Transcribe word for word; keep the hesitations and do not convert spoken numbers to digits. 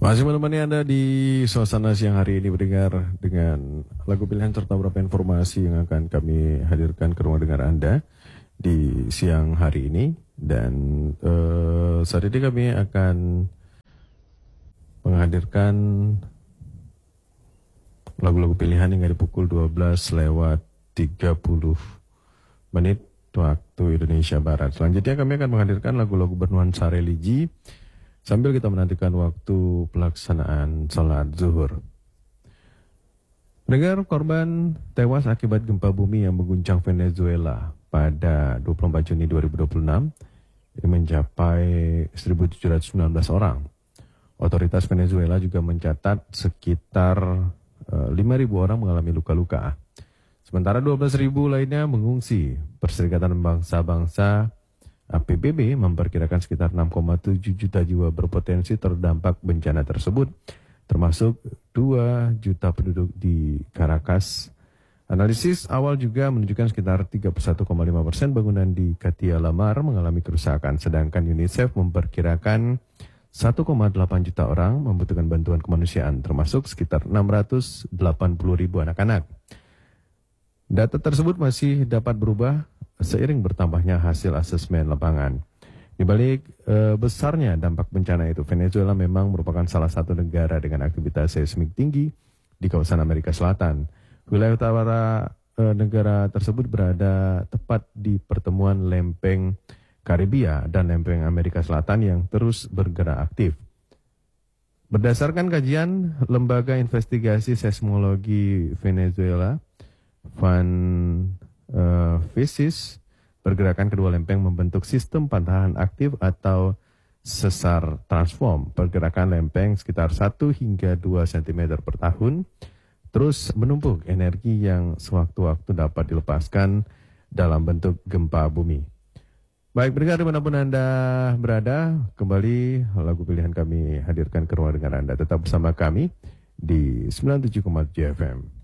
Masih menemani Anda di suasana siang hari ini mendengar dengan lagu pilihan serta beberapa informasi yang akan kami hadirkan ke rumah dengar Anda di siang hari ini. Dan uh, saat ini kami akan menghadirkan lagu-lagu pilihan hingga di pukul dua belas lewat tiga puluh menit waktu Indonesia Barat. Selanjutnya kami akan menghadirkan lagu-lagu bernuansa religi sambil kita menantikan waktu pelaksanaan sholat zuhur. Pendengar, korban tewas akibat gempa bumi yang mengguncang Venezuela pada dua puluh empat Juni dua ribu dua puluh enam ini mencapai seribu tujuh ratus sembilan belas orang. Otoritas Venezuela juga mencatat sekitar uh, lima ribu orang mengalami luka-luka. Sementara dua belas ribu lainnya mengungsi. Perserikatan Bangsa-Bangsa A P B B memperkirakan sekitar enam koma tujuh juta jiwa berpotensi terdampak bencana tersebut, termasuk dua juta penduduk di Caracas. Analisis awal juga menunjukkan sekitar tiga puluh satu koma lima persen bangunan di Katia Lamar mengalami kerusakan, sedangkan UNICEF memperkirakan satu koma delapan juta orang membutuhkan bantuan kemanusiaan, termasuk sekitar enam ratus delapan puluh ribu anak-anak. Data tersebut masih dapat berubah seiring bertambahnya hasil asesmen lapangan. Di balik e, besarnya dampak bencana itu, Venezuela memang merupakan salah satu negara dengan aktivitas seismik tinggi di kawasan Amerika Selatan. Wilayah utara e, negara tersebut berada tepat di pertemuan lempeng Karibia dan lempeng Amerika Selatan yang terus bergerak aktif. Berdasarkan kajian Lembaga Investigasi Seismologi Venezuela, Van uh, Visis, pergerakan kedua lempeng membentuk sistem pantahan aktif atau sesar transform. Pergerakan lempeng sekitar satu hingga dua sentimeter per tahun, terus menumpuk energi yang sewaktu-waktu dapat dilepaskan dalam bentuk gempa bumi. Baik, pendengar dimanapun Anda berada, kembali lagu pilihan kami hadirkan ke ruang dengar Anda. Tetap bersama kami di sembilan puluh tujuh koma tujuh F M.